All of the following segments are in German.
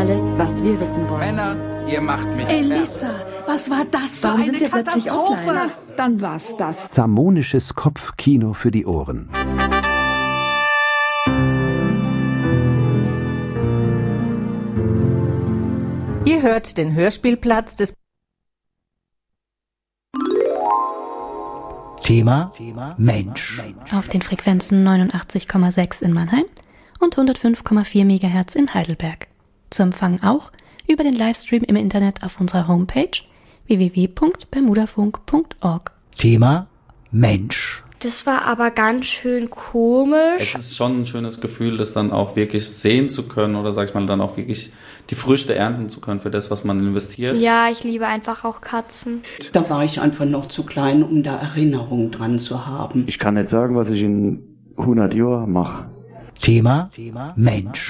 Alles, was wir wissen wollen. Männer, ihr macht mich Elissa, was war das für Warum eine sind wir plötzlich Katastrophe? offline? Dann war's das. Zamonisches Kopfkino für die Ohren. Ihr hört den Hörspielplatz des Thema Mensch. Auf den Frequenzen 89,6 in Mannheim und 105,4 MHz in Heidelberg. Zu empfangen auch über den Livestream im Internet auf unserer Homepage www.bermudafunk.org. Thema Mensch. Das war aber ganz schön komisch. Es ist schon ein schönes Gefühl, das dann auch wirklich sehen zu können oder sag ich mal dann auch wirklich die Früchte ernten zu können für das, was man investiert. Ja, ich liebe einfach auch Katzen. Da war ich einfach noch zu klein, um da Erinnerungen dran zu haben. Ich kann nicht sagen, was ich in 100 Jahren mache. Thema Mensch.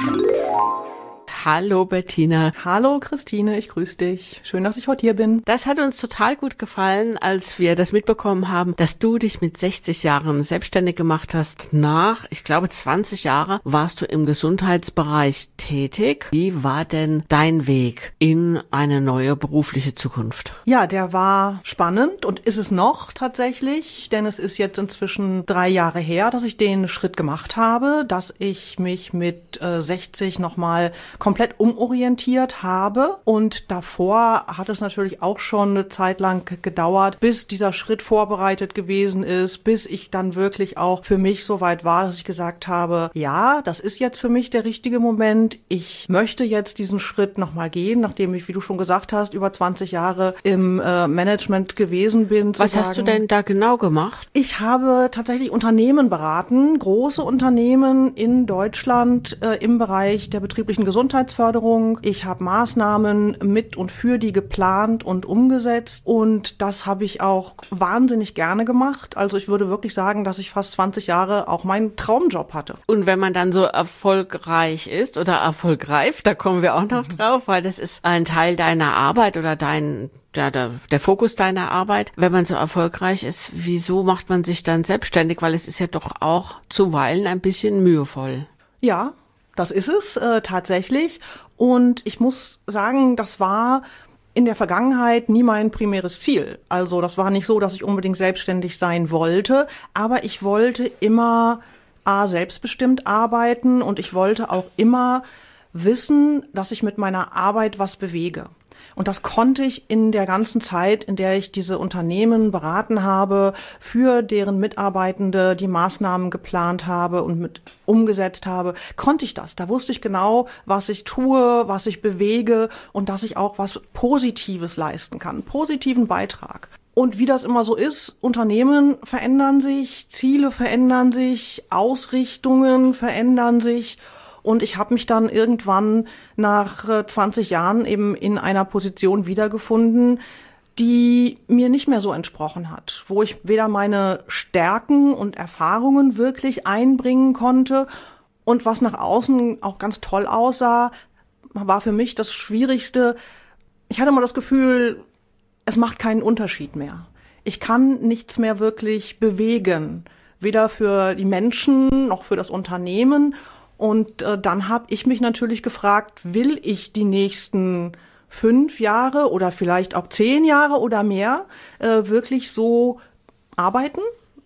Hallo Bettina. Hallo Christine, ich grüße dich. Schön, dass ich heute hier bin. Das hat uns total gut gefallen, als wir das mitbekommen haben, dass du dich mit 60 Jahren selbstständig gemacht hast. Nach, ich glaube, 20 Jahre warst du im Gesundheitsbereich tätig. Wie war denn dein Weg in eine neue berufliche Zukunft? Ja, der war spannend und ist es noch tatsächlich, denn es ist jetzt inzwischen 3 Jahre her, dass ich den Schritt gemacht habe, dass ich mich mit 60 nochmal komplett umorientiert habe, und davor hat es natürlich auch schon eine Zeit lang gedauert, bis dieser Schritt vorbereitet gewesen ist, bis ich dann wirklich auch für mich so weit war, dass ich gesagt habe, ja, das ist jetzt für mich der richtige Moment, ich möchte jetzt diesen Schritt nochmal gehen, nachdem ich, wie du schon gesagt hast, über 20 Jahre im Management gewesen bin. Was hast du denn da genau gemacht? Ich habe tatsächlich Unternehmen beraten, große Unternehmen in Deutschland im Bereich der betrieblichen Gesundheitsförderung. Ich habe Maßnahmen mit und für die geplant und umgesetzt, und das habe ich auch wahnsinnig gerne gemacht. Also ich würde wirklich sagen, dass ich fast 20 Jahre auch meinen Traumjob hatte. Und wenn man dann so erfolgreich ist oder erfolgreich, da kommen wir auch noch drauf, weil das ist ein Teil deiner Arbeit oder der Fokus deiner Arbeit. Wenn man so erfolgreich ist, wieso macht man sich dann selbstständig? Weil es ist ja doch auch zuweilen ein bisschen mühevoll. Ja, das ist es tatsächlich. Und ich muss sagen, das war in der Vergangenheit nie mein primäres Ziel. Also das war nicht so, dass ich unbedingt selbstständig sein wollte, aber ich wollte immer selbstbestimmt arbeiten, und ich wollte auch immer wissen, dass ich mit meiner Arbeit was bewege. Und das konnte ich in der ganzen Zeit, in der ich diese Unternehmen beraten habe, für deren Mitarbeitende die Maßnahmen geplant habe und mit umgesetzt habe, konnte ich das. Da wusste ich genau, was ich tue, was ich bewege, und dass ich auch was Positives leisten kann, einen positiven Beitrag. Und wie das immer so ist, Unternehmen verändern sich, Ziele verändern sich, Ausrichtungen verändern sich. Und ich habe mich dann irgendwann nach 20 Jahren eben in einer Position wiedergefunden, die mir nicht mehr so entsprochen hat, wo ich weder meine Stärken und Erfahrungen wirklich einbringen konnte, und was nach außen auch ganz toll aussah, war für mich das Schwierigste. Ich hatte immer das Gefühl, es macht keinen Unterschied mehr. Ich kann nichts mehr wirklich bewegen, weder für die Menschen noch für das Unternehmen. Und dann habe ich mich natürlich gefragt, will ich die nächsten 5 Jahre oder vielleicht auch 10 Jahre oder mehr wirklich so arbeiten?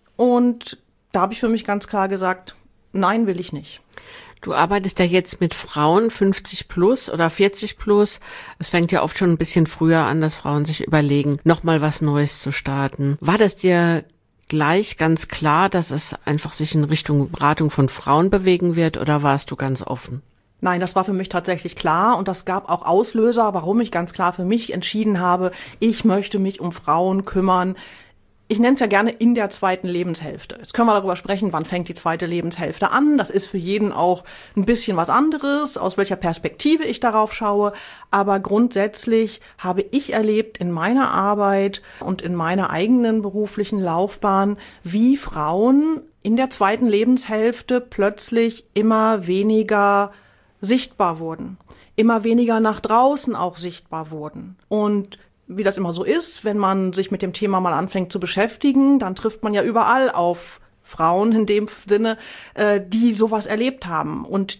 Und da habe ich für mich ganz klar gesagt, nein, will ich nicht. Du arbeitest ja jetzt mit Frauen 50 plus oder 40 plus. Es fängt ja oft schon ein bisschen früher an, dass Frauen sich überlegen, nochmal was Neues zu starten. War das dir gleich ganz klar, dass es einfach sich in Richtung Beratung von Frauen bewegen wird, oder warst du ganz offen? Nein, das war für mich tatsächlich klar, und das gab auch Auslöser, warum ich ganz klar für mich entschieden habe, ich möchte mich um Frauen kümmern. Ich nenne es ja gerne in der zweiten Lebenshälfte. Jetzt können wir darüber sprechen, wann fängt die zweite Lebenshälfte an. Das ist für jeden auch ein bisschen was anderes, aus welcher Perspektive ich darauf schaue. Aber grundsätzlich habe ich erlebt in meiner Arbeit und in meiner eigenen beruflichen Laufbahn, wie Frauen in der zweiten Lebenshälfte plötzlich immer weniger sichtbar wurden, immer weniger nach draußen auch sichtbar wurden. Und wie das immer so ist, wenn man sich mit dem Thema mal anfängt zu beschäftigen, dann trifft man ja überall auf Frauen in dem Sinne, die sowas erlebt haben und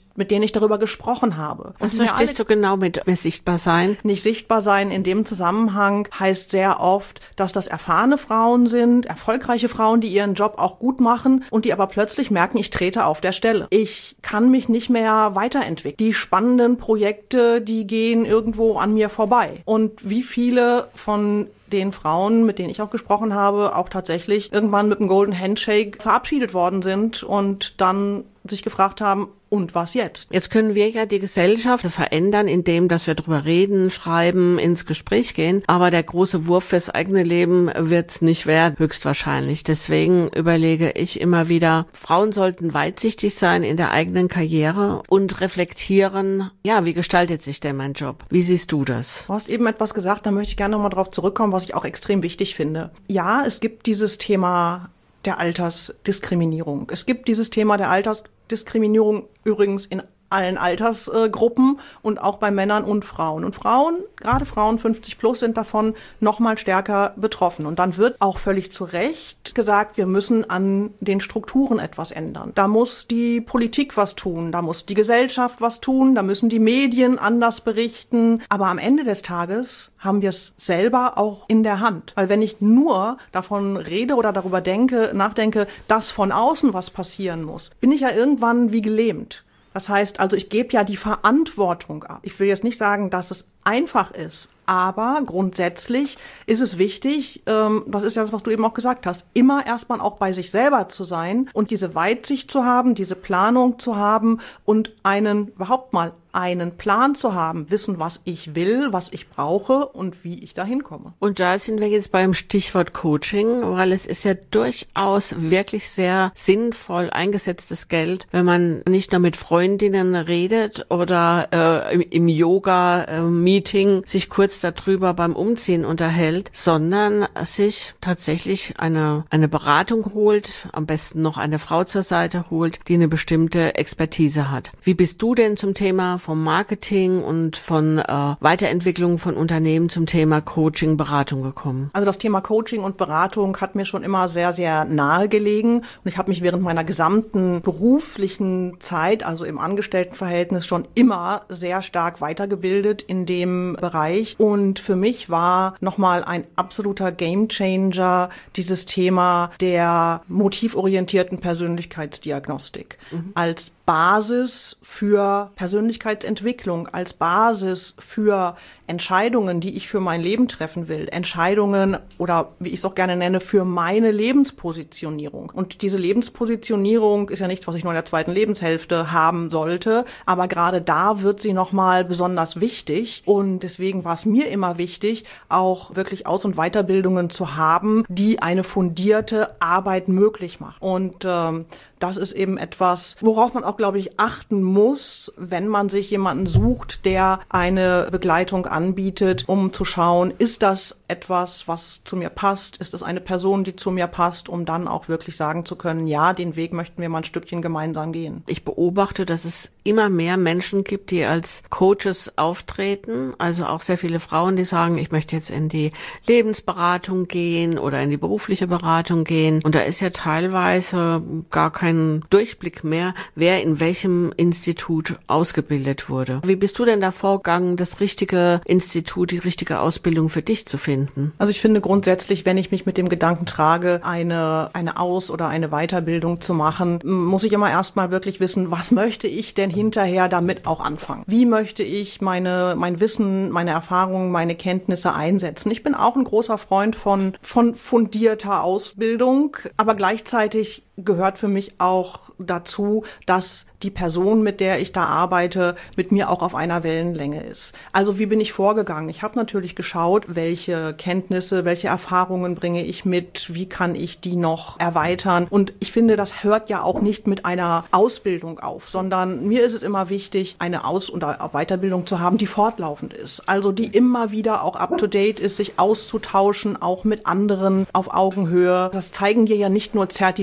mit denen ich darüber gesprochen habe. Was verstehst du genau mit sichtbar sein? Nicht sichtbar sein in dem Zusammenhang heißt sehr oft, dass das erfahrene Frauen sind, erfolgreiche Frauen, die ihren Job auch gut machen und die aber plötzlich merken, ich trete auf der Stelle. Ich kann mich nicht mehr weiterentwickeln. Die spannenden Projekte, die gehen irgendwo an mir vorbei. Und wie viele von den Frauen, mit denen ich auch gesprochen habe, auch tatsächlich irgendwann mit einem Golden Handshake verabschiedet worden sind und dann sich gefragt haben, und was jetzt? Jetzt können wir ja die Gesellschaft verändern, indem dass wir drüber reden, schreiben, ins Gespräch gehen. Aber der große Wurf fürs eigene Leben wird's nicht werden, höchstwahrscheinlich. Deswegen überlege ich immer wieder, Frauen sollten weitsichtig sein in der eigenen Karriere und reflektieren, ja, wie gestaltet sich denn mein Job? Wie siehst du das? Du hast eben etwas gesagt, da möchte ich gerne nochmal drauf zurückkommen, was ich auch extrem wichtig finde. Ja, es gibt dieses Thema der Altersdiskriminierung. Es gibt dieses Thema der Altersdiskriminierung übrigens in allen Altersgruppen und auch bei Männern und Frauen. Und Frauen, gerade Frauen 50 plus, sind davon noch mal stärker betroffen. Und dann wird auch völlig zu Recht gesagt, wir müssen an den Strukturen etwas ändern. Da muss die Politik was tun, da muss die Gesellschaft was tun, da müssen die Medien anders berichten. Aber am Ende des Tages haben wir es selber auch in der Hand. Weil wenn ich nur davon rede oder darüber nachdenke, dass von außen was passieren muss, bin ich ja irgendwann wie gelähmt. Das heißt also, ich gebe ja die Verantwortung ab. Ich will jetzt nicht sagen, dass es einfach ist, aber grundsätzlich ist es wichtig, das ist ja das, was du eben auch gesagt hast, immer erstmal auch bei sich selber zu sein und diese Weitsicht zu haben, diese Planung zu haben und überhaupt mal einen Plan zu haben, wissen, was ich will, was ich brauche und wie ich da hinkomme. Und da sind wir jetzt beim Stichwort Coaching, weil es ist ja durchaus wirklich sehr sinnvoll eingesetztes Geld, wenn man nicht nur mit Freundinnen redet oder im Yoga-Meeting sich kurz darüber beim Umziehen unterhält, sondern sich tatsächlich eine Beratung holt, am besten noch eine Frau zur Seite holt, die eine bestimmte Expertise hat. Wie bist du denn zum Thema vom Marketing und von Weiterentwicklung von Unternehmen zum Thema Coaching, Beratung gekommen? Also das Thema Coaching und Beratung hat mir schon immer sehr, sehr nahe gelegen und ich habe mich während meiner gesamten beruflichen Zeit, also im Angestelltenverhältnis, schon immer sehr stark weitergebildet in dem Bereich und für mich war nochmal ein absoluter Gamechanger dieses Thema der motivorientierten Persönlichkeitsdiagnostik als Basis für Persönlichkeitsentwicklung, als Basis für Entscheidungen, die ich für mein Leben treffen will. Entscheidungen oder wie ich es auch gerne nenne, für meine Lebenspositionierung. Und diese Lebenspositionierung ist ja nichts, was ich nur in der zweiten Lebenshälfte haben sollte. Aber gerade da wird sie nochmal besonders wichtig. Und deswegen war es mir immer wichtig, auch wirklich Aus- und Weiterbildungen zu haben, die eine fundierte Arbeit möglich machen. Und das ist eben etwas, worauf man auch, glaube ich, achten muss, wenn man sich jemanden sucht, der eine Begleitung anbietet, um zu schauen, ist das etwas, was zu mir passt? Ist das eine Person, die zu mir passt, um dann auch wirklich sagen zu können, ja, den Weg möchten wir mal ein Stückchen gemeinsam gehen. Ich beobachte, dass es immer mehr Menschen gibt, die als Coaches auftreten, also auch sehr viele Frauen, die sagen, ich möchte jetzt in die Lebensberatung gehen oder in die berufliche Beratung gehen. Und da ist ja teilweise gar kein Durchblick mehr, wer in welchem Institut ausgebildet wurde. Wie bist du denn da vorgegangen, das richtige Institut, die richtige Ausbildung für dich zu finden? Also ich finde grundsätzlich, wenn ich mich mit dem Gedanken trage, eine Aus- oder eine Weiterbildung zu machen, muss ich immer erstmal wirklich wissen, was möchte ich denn hinterher damit auch anfangen? Wie möchte ich mein Wissen, meine Erfahrungen, meine Kenntnisse einsetzen? Ich bin auch ein großer Freund von fundierter Ausbildung, aber gleichzeitig gehört für mich auch dazu, dass die Person, mit der ich da arbeite, mit mir auch auf einer Wellenlänge ist. Also wie bin ich vorgegangen? Ich habe natürlich geschaut, welche Kenntnisse, welche Erfahrungen bringe ich mit, wie kann ich die noch erweitern. Und ich finde, das hört ja auch nicht mit einer Ausbildung auf, sondern mir ist es immer wichtig, eine Aus- und Weiterbildung zu haben, die fortlaufend ist. Also die immer wieder auch up-to-date ist, sich auszutauschen, auch mit anderen auf Augenhöhe. Das zeigen dir ja nicht nur Zertifikate,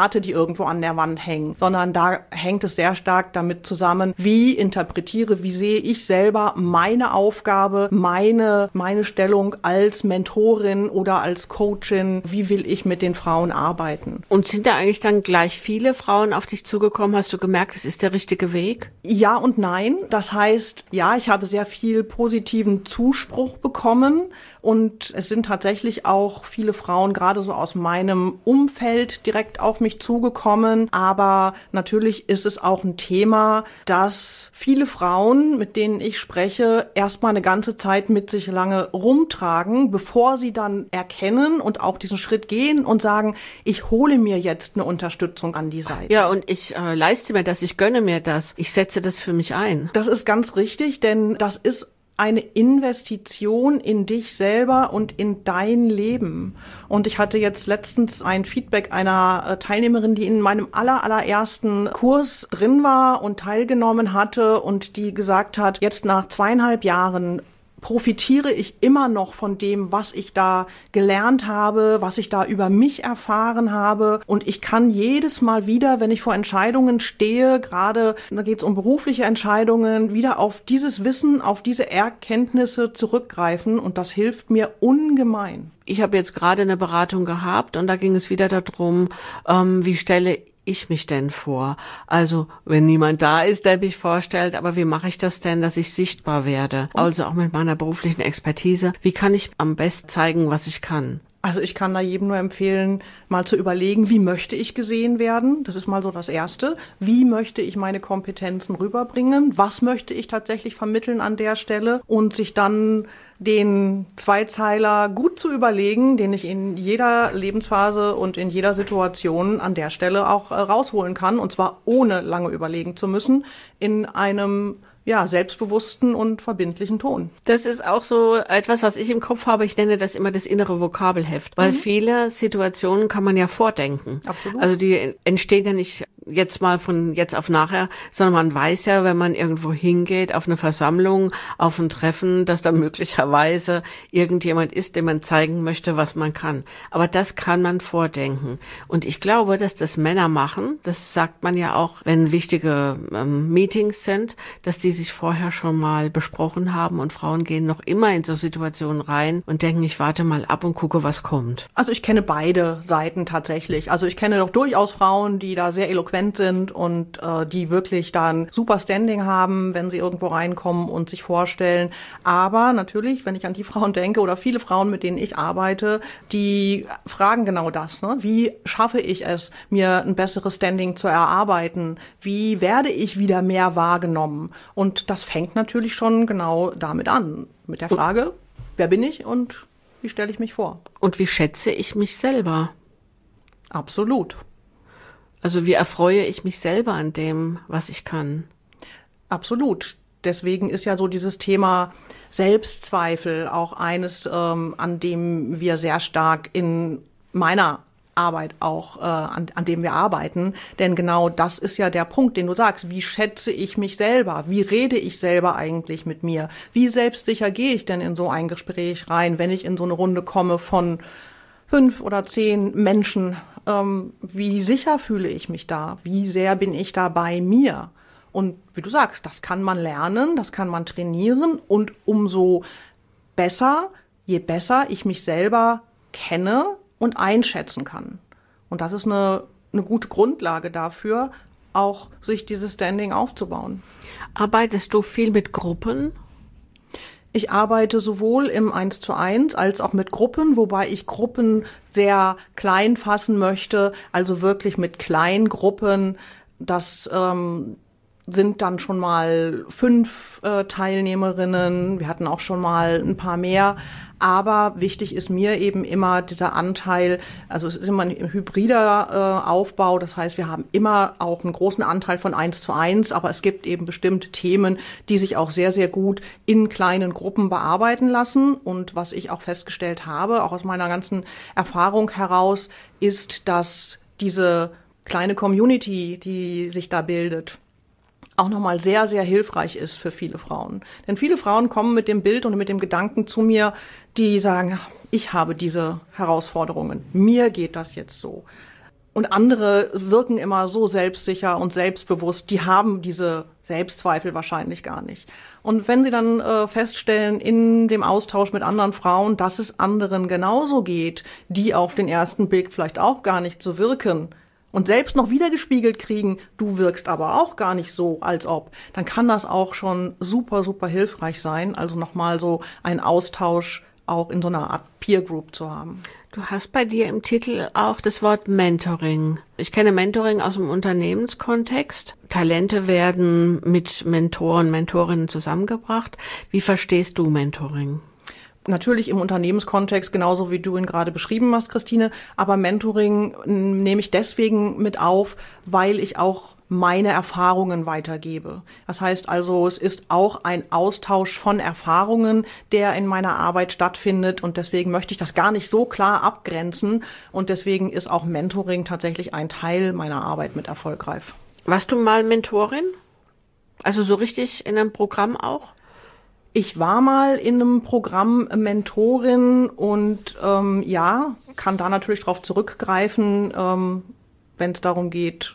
Plakate, die irgendwo an der Wand hängen, sondern da hängt es sehr stark damit zusammen, wie sehe ich selber meine Aufgabe, meine Stellung als Mentorin oder als Coachin, wie will ich mit den Frauen arbeiten. Und sind da eigentlich dann gleich viele Frauen auf dich zugekommen? Hast du gemerkt, es ist der richtige Weg? Ja und nein. Das heißt, ja, ich habe sehr viel positiven Zuspruch bekommen und es sind tatsächlich auch viele Frauen gerade so aus meinem Umfeld direkt auf mich zugekommen. Aber natürlich ist es auch ein Thema, dass viele Frauen, mit denen ich spreche, erstmal eine ganze Zeit mit sich lange rumtragen, bevor sie dann erkennen und auch diesen Schritt gehen und sagen, ich hole mir jetzt eine Unterstützung an die Seite. Ja, und ich leiste mir das, ich gönne mir das, ich setze das für mich ein. Das ist ganz richtig, denn das ist eine Investition in dich selber und in dein Leben. Und ich hatte jetzt letztens ein Feedback einer Teilnehmerin, die in meinem allerersten Kurs drin war und teilgenommen hatte und die gesagt hat, jetzt nach 2,5 Jahren profitiere ich immer noch von dem, was ich da gelernt habe, was ich da über mich erfahren habe. Und ich kann jedes Mal wieder, wenn ich vor Entscheidungen stehe, gerade da geht es um berufliche Entscheidungen, wieder auf dieses Wissen, auf diese Erkenntnisse zurückgreifen. Und das hilft mir ungemein. Ich habe jetzt gerade eine Beratung gehabt und da ging es wieder darum, wie stelle ich mich denn vor? Also, wenn niemand da ist, der mich vorstellt, aber wie mache ich das denn, dass ich sichtbar werde? Also auch mit meiner beruflichen Expertise. Wie kann ich am besten zeigen, was ich kann? Also ich kann da jedem nur empfehlen, mal zu überlegen, wie möchte ich gesehen werden? Das ist mal so das Erste. Wie möchte ich meine Kompetenzen rüberbringen? Was möchte ich tatsächlich vermitteln an der Stelle? Und sich dann den Zweizeiler gut zu überlegen, den ich in jeder Lebensphase und in jeder Situation an der Stelle auch rausholen kann. Und zwar ohne lange überlegen zu müssen, in einem selbstbewussten und verbindlichen Ton. Das ist auch so etwas, was ich im Kopf habe. Ich nenne das immer das innere Vokabelheft, weil viele Situationen kann man ja vordenken. Absolut. Also die entstehen ja nicht jetzt mal von jetzt auf nachher, sondern man weiß ja, wenn man irgendwo hingeht, auf eine Versammlung, auf ein Treffen, dass da möglicherweise irgendjemand ist, dem man zeigen möchte, was man kann. Aber das kann man vordenken. Und ich glaube, dass das Männer machen, das sagt man ja auch, wenn wichtige Meetings sind, dass die sich vorher schon mal besprochen haben und Frauen gehen noch immer in so Situationen rein und denken, ich warte mal ab und gucke, was kommt. Also ich kenne beide Seiten tatsächlich. Also ich kenne doch durchaus Frauen, die da sehr eloquent sind und die wirklich dann super Standing haben, wenn sie irgendwo reinkommen und sich vorstellen. Aber natürlich, wenn ich an die Frauen denke oder viele Frauen, mit denen ich arbeite, die fragen genau das. Ne? Wie schaffe ich es, mir ein besseres Standing zu erarbeiten? Wie werde ich wieder mehr wahrgenommen? Und das fängt natürlich schon genau damit an, mit der Frage, wer bin ich und wie stelle ich mich vor? Und wie schätze ich mich selber? Absolut. Also wie erfreue ich mich selber an dem, was ich kann? Absolut. Deswegen ist ja so dieses Thema Selbstzweifel auch eines, an dem wir sehr stark in meiner Arbeit auch, an dem wir arbeiten. Denn genau das ist ja der Punkt, den du sagst. Wie schätze ich mich selber? Wie rede ich selber eigentlich mit mir? Wie selbstsicher gehe ich denn in so ein Gespräch rein, wenn ich in so eine Runde komme von 5 oder 10 Menschen? Wie sicher fühle ich mich da? Wie sehr bin ich da bei mir? Und wie du sagst, das kann man lernen, das kann man trainieren und umso besser, je besser ich mich selber kenne und einschätzen kann. Und das ist eine gute Grundlage dafür, auch sich dieses Standing aufzubauen. Arbeitest du viel mit Gruppen? Ich arbeite sowohl im 1:1 als auch mit Gruppen, wobei ich Gruppen sehr klein fassen möchte, also wirklich mit Kleingruppen. Das sind dann schon mal 5 Teilnehmerinnen. Wir hatten auch schon mal ein paar mehr. Aber wichtig ist mir eben immer dieser Anteil, also es ist immer ein hybrider Aufbau. Das heißt, wir haben immer auch einen großen Anteil von 1:1, aber es gibt eben bestimmte Themen, die sich auch sehr, sehr gut in kleinen Gruppen bearbeiten lassen. Und was ich auch festgestellt habe, auch aus meiner ganzen Erfahrung heraus, ist, dass diese kleine Community, die sich da bildet, auch nochmal sehr, sehr hilfreich ist für viele Frauen. Denn viele Frauen kommen mit dem Bild und mit dem Gedanken zu mir, die sagen, ich habe diese Herausforderungen, mir geht das jetzt so. Und andere wirken immer so selbstsicher und selbstbewusst, die haben diese Selbstzweifel wahrscheinlich gar nicht. Und wenn sie dann feststellen in dem Austausch mit anderen Frauen, dass es anderen genauso geht, die auf den ersten Blick vielleicht auch gar nicht so wirken und selbst noch wiedergespiegelt kriegen, du wirkst aber auch gar nicht so, als ob, dann kann das auch schon super, super hilfreich sein. Also nochmal so ein Austausch auch in so einer Art Peer Group zu haben. Du hast bei dir im Titel auch das Wort Mentoring. Ich kenne Mentoring aus dem Unternehmenskontext. Talente werden mit Mentoren, Mentorinnen zusammengebracht. Wie verstehst du Mentoring? Natürlich im Unternehmenskontext, genauso wie du ihn gerade beschrieben hast, Christine. Aber Mentoring nehme ich deswegen mit auf, weil ich auch meine Erfahrungen weitergebe. Das heißt also, es ist auch ein Austausch von Erfahrungen, der in meiner Arbeit stattfindet. Und deswegen möchte ich das gar nicht so klar abgrenzen. Und deswegen ist auch Mentoring tatsächlich ein Teil meiner Arbeit mit Erfolgreif. Warst du mal Mentorin? Also so richtig in einem Programm auch? Ich war mal in einem Programm Mentorin und ja, kann da natürlich drauf zurückgreifen, wenn es darum geht,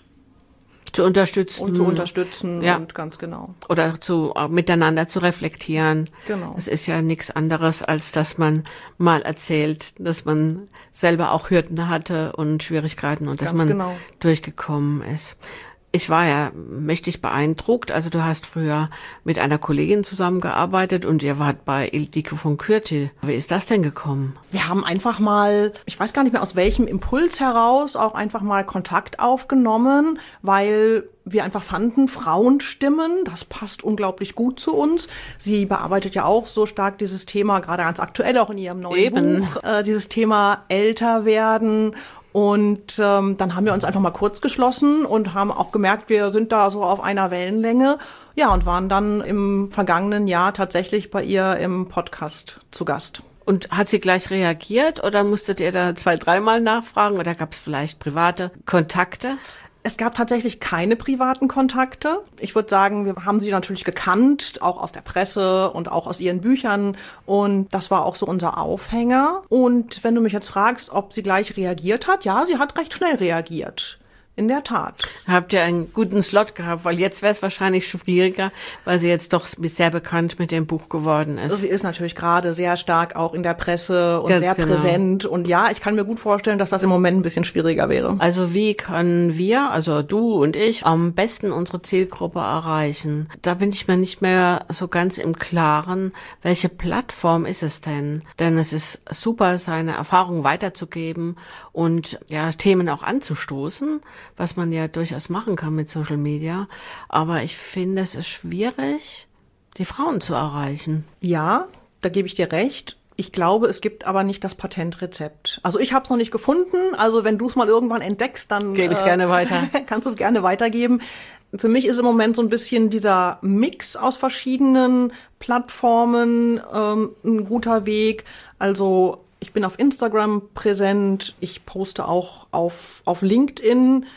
zu unterstützen ja. Und ganz genau. Oder miteinander zu reflektieren. Genau. Es ist ja nichts anderes, als dass man mal erzählt, dass man selber auch Hürden hatte und Schwierigkeiten und dass man durchgekommen ist. Ich war ja mächtig beeindruckt. Also du hast früher mit einer Kollegin zusammengearbeitet und ihr wart bei Ildiko von Kürti. Wie ist das denn gekommen? Wir haben einfach mal, ich weiß gar nicht mehr aus welchem Impuls heraus, auch einfach mal Kontakt aufgenommen, weil wir einfach fanden, Frauenstimmen, das passt unglaublich gut zu uns. Sie bearbeitet ja auch so stark dieses Thema, gerade ganz aktuell auch in ihrem neuen Buch, dieses Thema älter werden. Und dann haben wir uns einfach mal kurz geschlossen und haben auch gemerkt, wir sind da so auf einer Wellenlänge. Ja, und waren dann im vergangenen Jahr tatsächlich bei ihr im Podcast zu Gast. Und hat sie gleich reagiert oder musstet ihr da 2-3 Mal nachfragen oder gab es vielleicht private Kontakte? Es gab tatsächlich keine privaten Kontakte. Ich würde sagen, wir haben sie natürlich gekannt, auch aus der Presse und auch aus ihren Büchern. Und das war auch so unser Aufhänger. Und wenn du mich jetzt fragst, ob sie gleich reagiert hat, ja, sie hat recht schnell reagiert. In der Tat. Habt ihr einen guten Slot gehabt, weil jetzt wäre es wahrscheinlich schwieriger, weil sie jetzt doch sehr bekannt mit dem Buch geworden ist. Sie ist natürlich gerade sehr stark auch in der Presse und sehr präsent. Und ja, ich kann mir gut vorstellen, dass das im Moment ein bisschen schwieriger wäre. Also wie können wir, also du und ich, am besten unsere Zielgruppe erreichen? Da bin ich mir nicht mehr so ganz im Klaren, welche Plattform ist es denn? Denn es ist super, seine Erfahrungen weiterzugeben und ja Themen auch anzustoßen, was man ja durchaus machen kann mit Social Media. Aber ich finde, es ist schwierig, die Frauen zu erreichen. Ja, da gebe ich dir recht. Ich glaube, es gibt aber nicht das Patentrezept. Also ich habe es noch nicht gefunden. Also wenn du es mal irgendwann entdeckst, dann gebe ich es gerne weiter. Kannst du es gerne weitergeben. Für mich ist im Moment so ein bisschen dieser Mix aus verschiedenen Plattformen ein guter Weg. Also ich bin auf Instagram präsent, ich poste auch auf LinkedIn,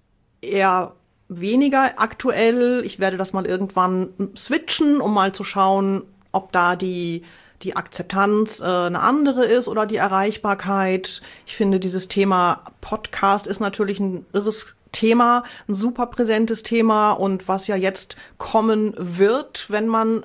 eher weniger aktuell. Ich werde das mal irgendwann switchen, um mal zu schauen, ob da die Akzeptanz eine andere ist oder die Erreichbarkeit. Ich finde, dieses Thema Podcast ist natürlich ein irres Thema, ein super präsentes Thema und was ja jetzt kommen wird, wenn man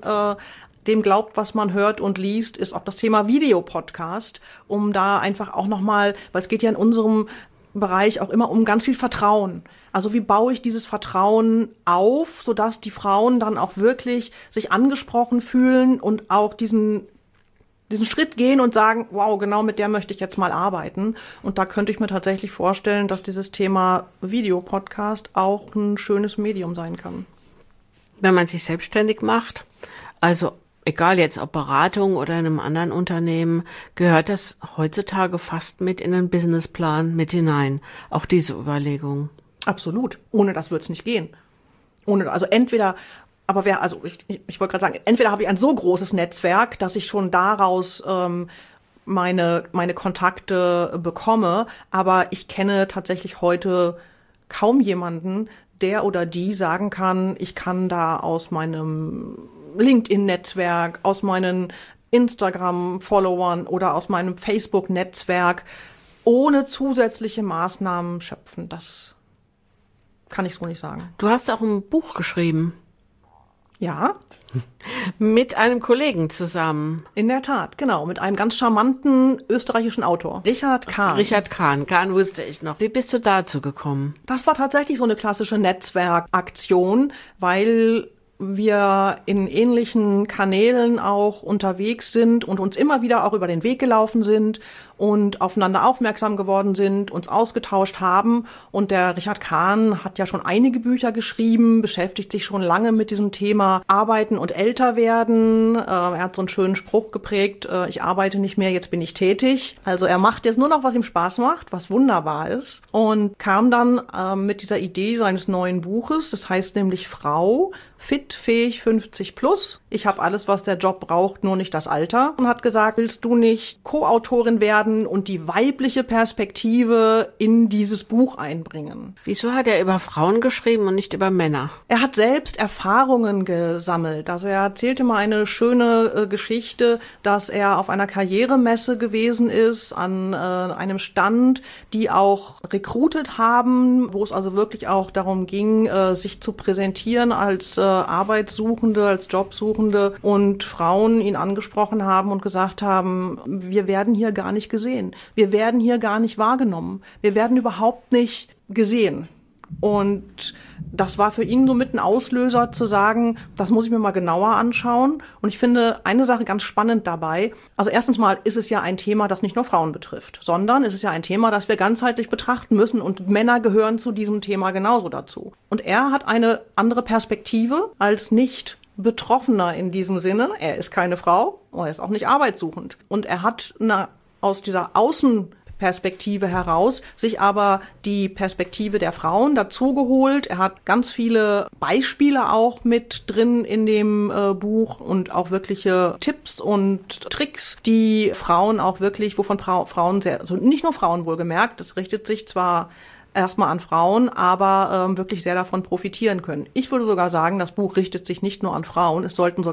dem glaubt, was man hört und liest, ist auch das Thema Videopodcast, um da einfach auch nochmal, weil es geht ja in unserem Bereich auch immer um ganz viel Vertrauen. Also wie baue ich dieses Vertrauen auf, sodass die Frauen dann auch wirklich sich angesprochen fühlen und auch diesen Schritt gehen und sagen, wow, genau mit der möchte ich jetzt mal arbeiten. Und da könnte ich mir tatsächlich vorstellen, dass dieses Thema Videopodcast auch ein schönes Medium sein kann. Wenn man sich selbstständig macht, also egal jetzt ob Beratung oder in einem anderen Unternehmen, gehört das heutzutage fast mit in den Businessplan mit hinein. Auch diese Überlegung. Absolut. Ohne das wird's nicht gehen. Also entweder, aber ich wollte gerade sagen, entweder habe ich ein so großes Netzwerk, dass ich schon daraus meine Kontakte bekomme, aber ich kenne tatsächlich heute kaum jemanden, der oder die sagen kann, ich kann da aus meinem LinkedIn-Netzwerk, aus meinen Instagram-Followern oder aus meinem Facebook-Netzwerk ohne zusätzliche Maßnahmen schöpfen. Das kann ich so nicht sagen. Du hast auch ein Buch geschrieben. Ja. Mit einem Kollegen zusammen. In der Tat, genau. Mit einem ganz charmanten österreichischen Autor. Richard Kahn. Richard Kahn. Kahn wusste ich noch. Wie bist du dazu gekommen? Das war tatsächlich so eine klassische Netzwerkaktion, weil wir in ähnlichen Kanälen auch unterwegs sind und uns immer wieder auch über den Weg gelaufen sind und aufeinander aufmerksam geworden sind, uns ausgetauscht haben. Und der Richard Kahn hat ja schon einige Bücher geschrieben, beschäftigt sich schon lange mit diesem Thema Arbeiten und Älterwerden. Er hat so einen schönen Spruch geprägt, ich arbeite nicht mehr, jetzt bin ich tätig. Also er macht jetzt nur noch, was ihm Spaß macht, was wunderbar ist. Und kam dann mit dieser Idee seines neuen Buches, das heißt nämlich Frau, fit, fähig, 50 plus. Ich habe alles, was der Job braucht, nur nicht das Alter. Und hat gesagt, willst du nicht Co-Autorin werden und die weibliche Perspektive in dieses Buch einbringen? Wieso hat er über Frauen geschrieben und nicht über Männer? Er hat selbst Erfahrungen gesammelt. Also er erzählte mal eine schöne Geschichte, dass er auf einer Karrieremesse gewesen ist, an einem Stand, die auch recruited haben, wo es also wirklich auch darum ging, sich zu präsentieren als Arbeitssuchende, als Jobsuchende, und Frauen ihn angesprochen haben und gesagt haben, wir werden hier gar nicht gesehen. Wir werden hier gar nicht wahrgenommen. Wir werden überhaupt nicht gesehen. Und das war für ihn so mit ein Auslöser zu sagen, das muss ich mir mal genauer anschauen. Und ich finde eine Sache ganz spannend dabei. Also erstens mal ist es ja ein Thema, das nicht nur Frauen betrifft, sondern es ist ja ein Thema, das wir ganzheitlich betrachten müssen. Und Männer gehören zu diesem Thema genauso dazu. Und er hat eine andere Perspektive als nicht Betroffener in diesem Sinne. Er ist keine Frau, er ist auch nicht arbeitssuchend. Und er hat aus dieser Außenperspektive heraus sich aber die Perspektive der Frauen dazu geholt. Er hat ganz viele Beispiele auch mit drin in dem Buch und auch wirkliche Tipps und Tricks, die Frauen auch wirklich, wovon Frauen sehr, also nicht nur Frauen wohlgemerkt, das richtet sich zwar erstmal an Frauen, aber wirklich sehr davon profitieren können. Ich würde sogar sagen, das Buch richtet sich nicht nur an Frauen,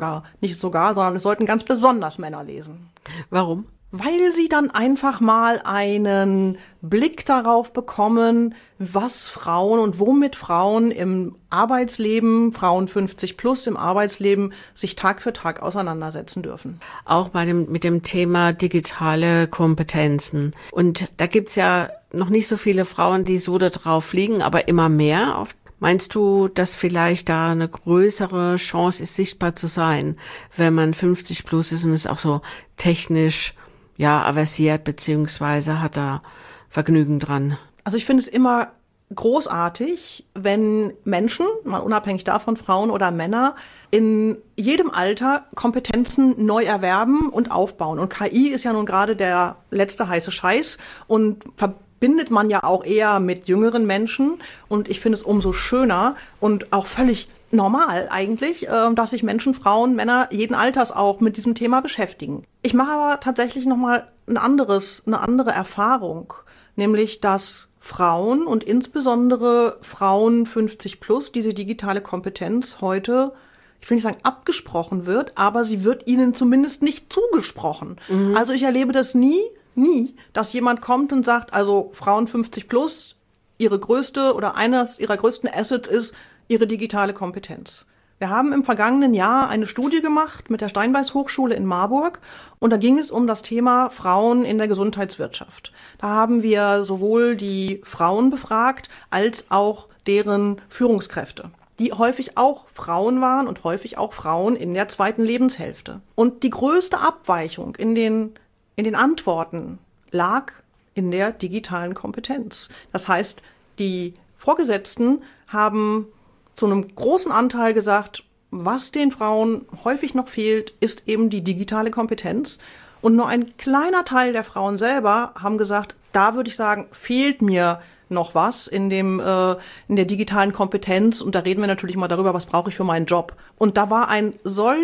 sondern es sollten ganz besonders Männer lesen. Warum? Weil sie dann einfach mal einen Blick darauf bekommen, was Frauen und womit Frauen im Arbeitsleben, Frauen 50 plus im Arbeitsleben, sich Tag für Tag auseinandersetzen dürfen. Auch mit dem Thema digitale Kompetenzen. Und da gibt's ja noch nicht so viele Frauen, die so da drauf liegen, aber immer mehr. Meinst du, dass vielleicht da eine größere Chance ist, sichtbar zu sein, wenn man 50 plus ist und ist auch so technisch aversiert, beziehungsweise hat da Vergnügen dran? Also ich finde es immer großartig, wenn Menschen, mal unabhängig davon, Frauen oder Männer, in jedem Alter Kompetenzen neu erwerben und aufbauen. Und KI ist ja nun gerade der letzte heiße Scheiß und verbindet man ja auch eher mit jüngeren Menschen. Und ich finde es umso schöner und auch völlig normal eigentlich, dass sich Menschen, Frauen, Männer jeden Alters auch mit diesem Thema beschäftigen. Ich mache aber tatsächlich nochmal eine andere Erfahrung, nämlich dass Frauen und insbesondere Frauen 50 plus diese digitale Kompetenz heute, ich will nicht sagen abgesprochen wird, aber sie wird ihnen zumindest nicht zugesprochen. Mhm. Also ich erlebe das nie, dass jemand kommt und sagt, also Frauen 50 plus, ihre größte oder eines ihrer größten Assets ist ihre digitale Kompetenz. Wir haben im vergangenen Jahr eine Studie gemacht mit der Steinbeis Hochschule in Marburg und da ging es um das Thema Frauen in der Gesundheitswirtschaft. Da haben wir sowohl die Frauen befragt als auch deren Führungskräfte, die häufig auch Frauen waren und häufig auch Frauen in der zweiten Lebenshälfte. Und die größte Abweichung in den Antworten lag in der digitalen Kompetenz. Das heißt, die Vorgesetzten haben zu einem großen Anteil gesagt, was den Frauen häufig noch fehlt, ist eben die digitale Kompetenz. Und nur ein kleiner Teil der Frauen selber haben gesagt, da würde ich sagen, fehlt mir noch was in der digitalen Kompetenz. Und da reden wir natürlich mal darüber, was brauche ich für meinen Job. Und da war eine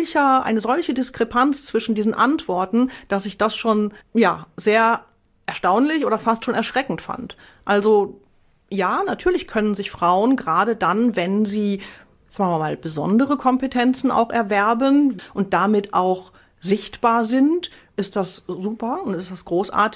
solche Diskrepanz zwischen diesen Antworten, dass ich das schon, sehr erstaunlich oder fast schon erschreckend fand. Also, ja, natürlich können sich Frauen gerade dann, wenn sie, sagen wir mal, besondere Kompetenzen auch erwerben und damit auch sichtbar sind, ist das super und ist das großartig.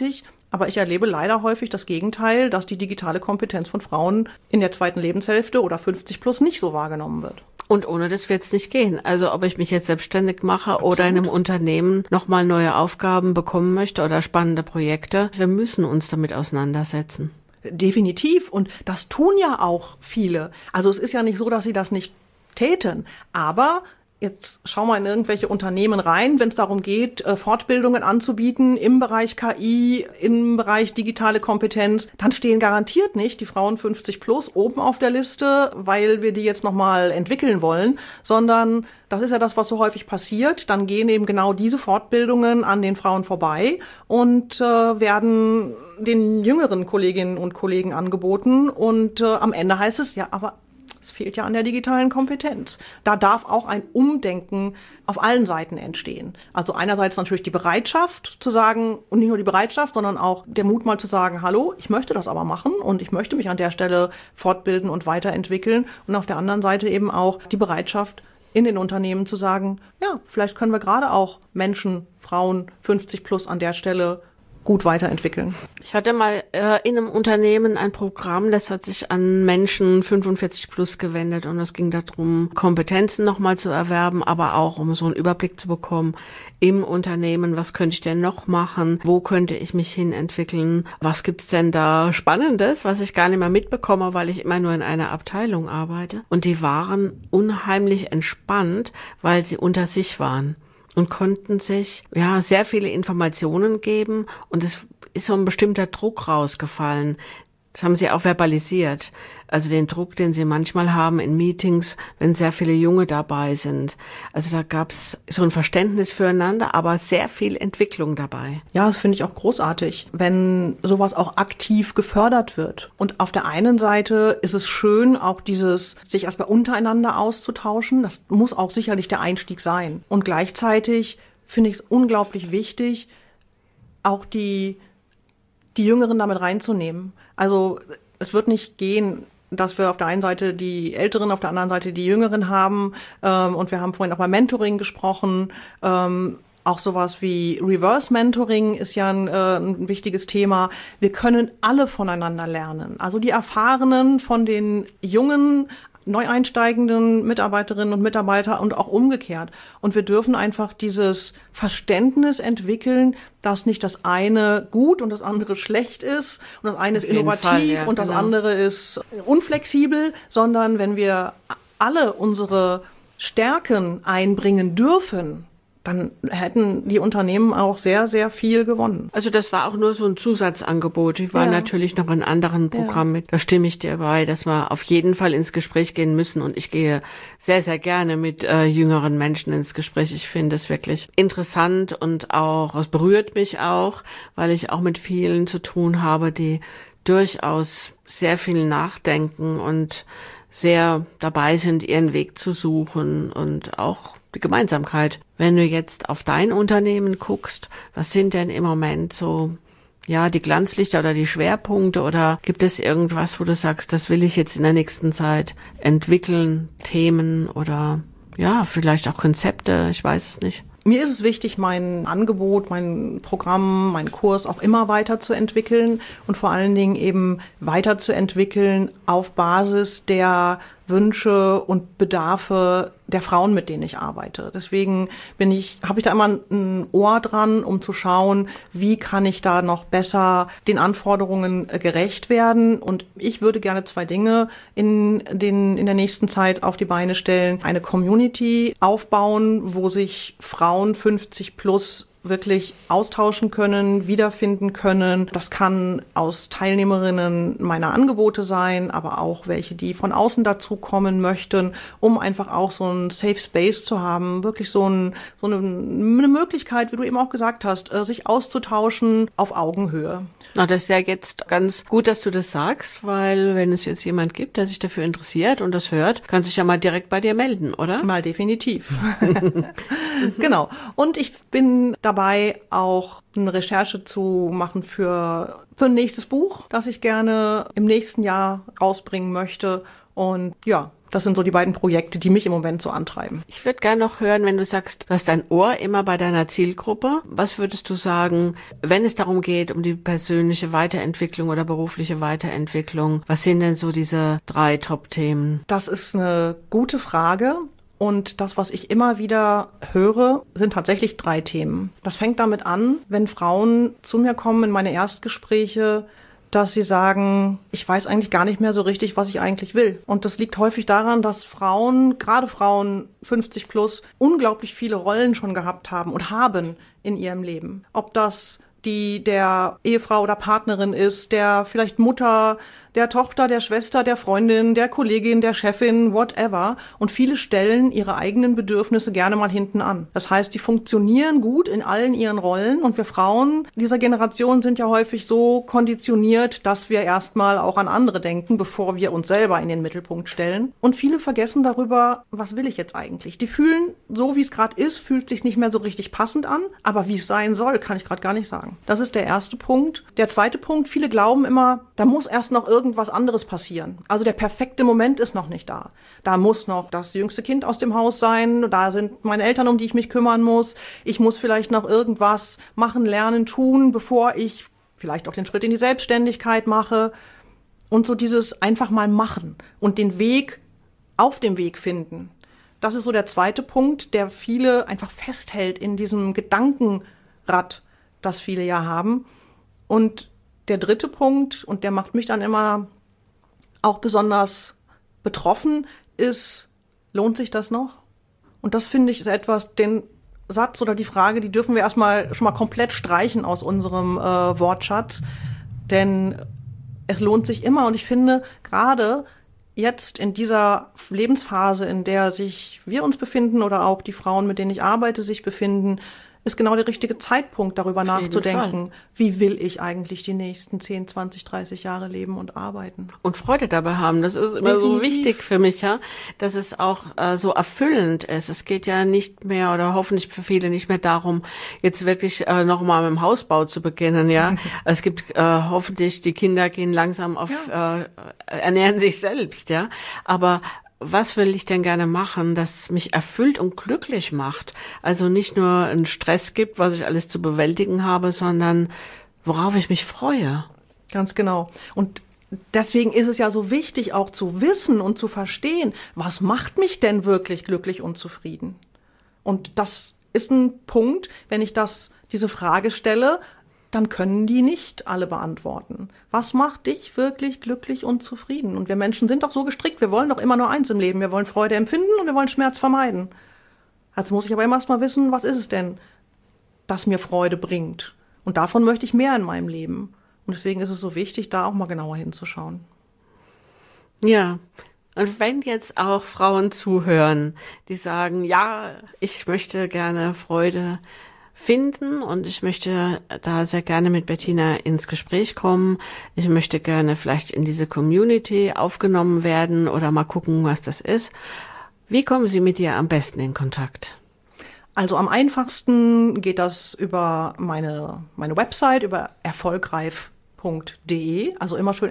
Aber ich erlebe leider häufig das Gegenteil, dass die digitale Kompetenz von Frauen in der zweiten Lebenshälfte oder 50 plus nicht so wahrgenommen wird. Und ohne das wird es nicht gehen. Also ob ich mich jetzt selbstständig mache oder in einem Unternehmen nochmal neue Aufgaben bekommen möchte oder spannende Projekte, wir müssen uns damit auseinandersetzen. Definitiv. Und das tun ja auch viele. Also es ist ja nicht so, dass sie das nicht täten. Aber jetzt schau mal in irgendwelche Unternehmen rein, wenn es darum geht, Fortbildungen anzubieten im Bereich KI, im Bereich digitale Kompetenz, dann stehen garantiert nicht die Frauen 50 plus oben auf der Liste, weil wir die jetzt nochmal entwickeln wollen, sondern das ist ja das, was so häufig passiert. Dann gehen eben genau diese Fortbildungen an den Frauen vorbei und werden den jüngeren Kolleginnen und Kollegen angeboten. Und am Ende heißt es, ja, aber es fehlt ja an der digitalen Kompetenz. Da darf auch ein Umdenken auf allen Seiten entstehen. Also einerseits natürlich die Bereitschaft zu sagen, und nicht nur die Bereitschaft, sondern auch der Mut mal zu sagen, hallo, ich möchte das aber machen und ich möchte mich an der Stelle fortbilden und weiterentwickeln. Und auf der anderen Seite eben auch die Bereitschaft in den Unternehmen zu sagen, ja, vielleicht können wir gerade auch Menschen, Frauen 50 plus an der Stelle gut weiterentwickeln. Ich hatte mal in einem Unternehmen ein Programm, das hat sich an Menschen 45 plus gewendet und es ging darum, Kompetenzen nochmal zu erwerben, aber auch um so einen Überblick zu bekommen im Unternehmen, was könnte ich denn noch machen, wo könnte ich mich hin entwickeln, was gibt's denn da Spannendes, was ich gar nicht mehr mitbekomme, weil ich immer nur in einer Abteilung arbeite. Und die waren unheimlich entspannt, weil sie unter sich waren und konnten sich sehr viele Informationen geben und es ist so ein bestimmter Druck rausgefallen. Das haben sie auch verbalisiert. Also den Druck, den sie manchmal haben in Meetings, wenn sehr viele Junge dabei sind. Also da gab's so ein Verständnis füreinander, aber sehr viel Entwicklung dabei. Ja, das finde ich auch großartig, wenn sowas auch aktiv gefördert wird. Und auf der einen Seite ist es schön, auch dieses sich erstmal untereinander auszutauschen. Das muss auch sicherlich der Einstieg sein. Und gleichzeitig finde ich es unglaublich wichtig, auch die Jüngeren damit reinzunehmen. Also es wird nicht gehen, dass wir auf der einen Seite die Älteren, auf der anderen Seite die Jüngeren haben. Und wir haben vorhin auch mal Mentoring gesprochen. Auch sowas wie Reverse Mentoring ist ja ein wichtiges Thema. Wir können alle voneinander lernen. Also die Erfahrenen von den jungen, neu einsteigenden Mitarbeiterinnen und Mitarbeiter und auch umgekehrt. Und wir dürfen einfach dieses Verständnis entwickeln, dass nicht das eine gut und das andere schlecht ist und das eine ist innovativ und das andere ist unflexibel, sondern wenn wir alle unsere Stärken einbringen dürfen, dann hätten die Unternehmen auch sehr, sehr viel gewonnen. Also das war auch nur so ein Zusatzangebot. Ich war natürlich noch in anderen Programmen mit. Da stimme ich dir bei, dass wir auf jeden Fall ins Gespräch gehen müssen. Und ich gehe sehr, sehr gerne mit jüngeren Menschen ins Gespräch. Ich finde es wirklich interessant und auch, es berührt mich auch, weil ich auch mit vielen zu tun habe, die durchaus sehr viel nachdenken und sehr dabei sind, ihren Weg zu suchen und auch die Gemeinsamkeit. Wenn du jetzt auf dein Unternehmen guckst, was sind denn im Moment so, die Glanzlichter oder die Schwerpunkte oder gibt es irgendwas, wo du sagst, das will ich jetzt in der nächsten Zeit entwickeln, Themen oder vielleicht auch Konzepte, ich weiß es nicht. Mir ist es wichtig, mein Angebot, mein Programm, meinen Kurs auch immer weiterzuentwickeln und vor allen Dingen eben weiterzuentwickeln auf Basis der Wünsche und Bedarfe der Frauen, mit denen ich arbeite. Deswegen habe ich da immer ein Ohr dran, um zu schauen, wie kann ich da noch besser den Anforderungen gerecht werden. Und ich würde gerne 2 Dinge in der nächsten Zeit auf die Beine stellen. Eine Community aufbauen, wo sich Frauen 50 plus wirklich austauschen können, wiederfinden können. Das kann aus Teilnehmerinnen meiner Angebote sein, aber auch welche, die von außen dazukommen möchten, um einfach auch so ein Safe Space zu haben, wirklich so eine Möglichkeit, wie du eben auch gesagt hast, sich auszutauschen auf Augenhöhe. Na, das ist ja jetzt ganz gut, dass du das sagst, weil wenn es jetzt jemand gibt, der sich dafür interessiert und das hört, kann sich ja mal direkt bei dir melden, oder? Mal definitiv. Genau. Und ich bin dabei, auch eine Recherche zu machen für ein nächstes Buch, das ich gerne im nächsten Jahr rausbringen möchte. Und Das sind so die beiden Projekte, die mich im Moment so antreiben. Ich würde gerne noch hören, wenn du sagst, du hast dein Ohr immer bei deiner Zielgruppe. Was würdest du sagen, wenn es darum geht, um die persönliche Weiterentwicklung oder berufliche Weiterentwicklung? Was sind denn so diese 3 Top-Themen? Das ist eine gute Frage. Und das, was ich immer wieder höre, sind tatsächlich 3 Themen. Das fängt damit an, wenn Frauen zu mir kommen in meine Erstgespräche, dass sie sagen, ich weiß eigentlich gar nicht mehr so richtig, was ich eigentlich will. Und das liegt häufig daran, dass Frauen, gerade Frauen 50 plus, unglaublich viele Rollen schon gehabt haben und haben in ihrem Leben. Ob das die der Ehefrau oder Partnerin ist, der vielleicht Mutter, der Tochter, der Schwester, der Freundin, der Kollegin, der Chefin, whatever. Und viele stellen ihre eigenen Bedürfnisse gerne mal hinten an. Das heißt, die funktionieren gut in allen ihren Rollen. Und wir Frauen dieser Generation sind ja häufig so konditioniert, dass wir erstmal auch an andere denken, bevor wir uns selber in den Mittelpunkt stellen. Und viele vergessen darüber, was will ich jetzt eigentlich? Die fühlen, so wie es gerade ist, fühlt sich nicht mehr so richtig passend an. Aber wie es sein soll, kann ich gerade gar nicht sagen. Das ist der erste Punkt. Der zweite Punkt, viele glauben immer, da muss erst noch irgendwas anderes passieren. Also der perfekte Moment ist noch nicht da. Da muss noch das jüngste Kind aus dem Haus sein, da sind meine Eltern, um die ich mich kümmern muss. Ich muss vielleicht noch irgendwas machen, lernen, tun, bevor ich vielleicht auch den Schritt in die Selbstständigkeit mache. Und so dieses einfach mal machen und den Weg auf dem Weg finden. Das ist so der zweite Punkt, der viele einfach festhält in diesem Gedankenrad, das viele ja haben. Und der dritte Punkt, und der macht mich dann immer auch besonders betroffen, ist, lohnt sich das noch? Und das finde ich ist etwas, den Satz oder die Frage, die dürfen wir erstmal schon mal komplett streichen aus unserem Wortschatz. Denn es lohnt sich immer. Und ich finde, gerade jetzt in dieser Lebensphase, in der wir uns befinden oder auch die Frauen, mit denen ich arbeite, sich befinden, ist genau der richtige Zeitpunkt, darüber nachzudenken, wie will ich eigentlich die nächsten 10, 20, 30 Jahre leben und arbeiten. Und Freude dabei haben, das ist immer so wichtig für mich, ja, dass es auch so erfüllend ist. Es geht ja nicht mehr oder hoffentlich für viele nicht mehr darum, jetzt wirklich nochmal mit dem Hausbau zu beginnen, ja. Es gibt hoffentlich, die Kinder gehen langsam auf, ernähren sich selbst, ja. Aber was will ich denn gerne machen, das mich erfüllt und glücklich macht? Also nicht nur einen Stress gibt, was ich alles zu bewältigen habe, sondern worauf ich mich freue. Ganz genau. Und deswegen ist es ja so wichtig, auch zu wissen und zu verstehen, was macht mich denn wirklich glücklich und zufrieden? Und das ist ein Punkt, wenn ich diese Frage stelle, dann können die nicht alle beantworten. Was macht dich wirklich glücklich und zufrieden? Und wir Menschen sind doch so gestrickt, wir wollen doch immer nur eins im Leben. Wir wollen Freude empfinden und wir wollen Schmerz vermeiden. Also muss ich aber immer erst mal wissen, was ist es denn, das mir Freude bringt? Und davon möchte ich mehr in meinem Leben. Und deswegen ist es so wichtig, da auch mal genauer hinzuschauen. Ja, und wenn jetzt auch Frauen zuhören, die sagen, ja, ich möchte gerne Freude finden und ich möchte da sehr gerne mit Bettina ins Gespräch kommen. Ich möchte gerne vielleicht in diese Community aufgenommen werden oder mal gucken, was das ist. Wie kommen Sie mit dir am besten in Kontakt? Also am einfachsten geht das über meine Website, über erfolgreif.de, also immer schön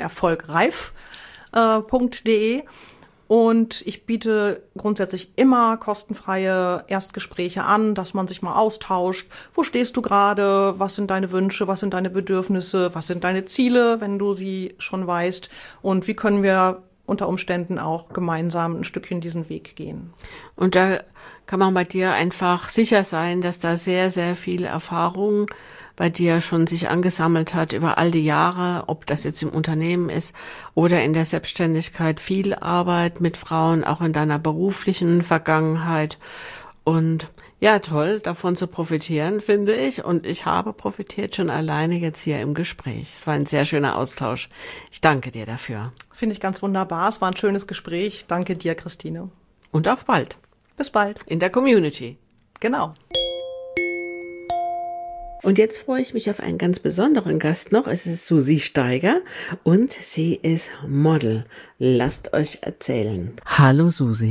erfolgreif.de. Und ich biete grundsätzlich immer kostenfreie Erstgespräche an, dass man sich mal austauscht. Wo stehst du gerade? Was sind deine Wünsche? Was sind deine Bedürfnisse? Was sind deine Ziele, wenn du sie schon weißt? Und wie können wir unter Umständen auch gemeinsam ein Stückchen diesen Weg gehen? Und da kann man bei dir einfach sicher sein, dass da sehr, sehr viel Erfahrung bei dir schon sich angesammelt hat über all die Jahre, ob das jetzt im Unternehmen ist oder in der Selbstständigkeit, viel Arbeit mit Frauen, auch in deiner beruflichen Vergangenheit. Und ja, toll, davon zu profitieren, finde ich. Und ich habe profitiert schon alleine jetzt hier im Gespräch. Es war ein sehr schöner Austausch. Ich danke dir dafür. Finde ich ganz wunderbar. Es war ein schönes Gespräch. Danke dir, Christine. Und auf bald. Bis bald. In der Community. Genau. Und jetzt freue ich mich auf einen ganz besonderen Gast noch. Es ist Susi Steiger und sie ist Model. Lasst euch erzählen. Hallo Susi.